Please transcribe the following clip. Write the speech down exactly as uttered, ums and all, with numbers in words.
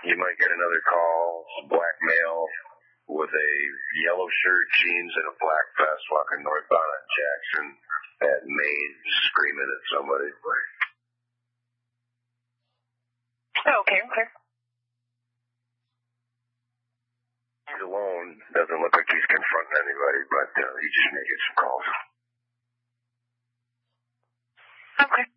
you might get another call, black male with a yellow shirt, jeans, and a black vest walking northbound on Jackson at Main, screaming at somebody. Oh, okay, okay. He's alone. Doesn't look like he's confronting anybody, but uh, he's just making some calls. Okay.